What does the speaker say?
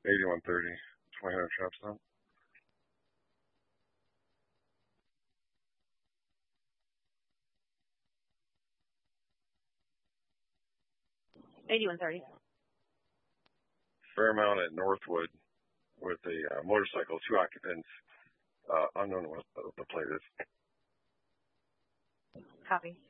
8130, 2000 trap stop. Fairmount at Northwood with a motorcycle, 2 occupants, unknown what the plate is. Copy.